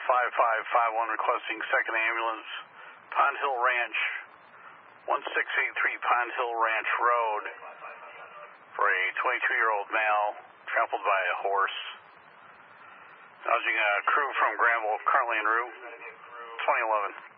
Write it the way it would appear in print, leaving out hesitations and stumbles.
5551 requesting second ambulance, Pond Hill Ranch, 1683 Pond Hill Ranch Road, for a 22-year-old male trampled by a horse. Dodging a crew from Granville currently en route, 2011.